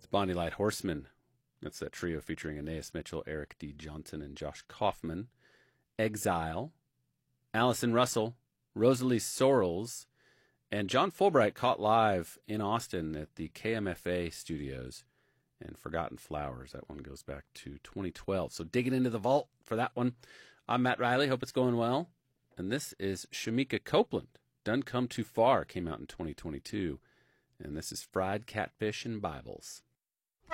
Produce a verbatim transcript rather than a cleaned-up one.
It's Bonnie Light Horseman. That's that trio featuring Anais Mitchell, Eric D. Johnson, and Josh Kaufman. Exile, Allison Russell, Rosalie Sorrells, and John Fulbright caught live in Austin at the K M F A studios. And Forgotten Flowers, that one goes back to twenty twelve. So digging into the vault for that one. I'm Matt Riley, hope it's going well. And this is Shamika Copeland. Done Come Too Far came out in twenty twenty-two. And this is Fried Catfish and Bibles.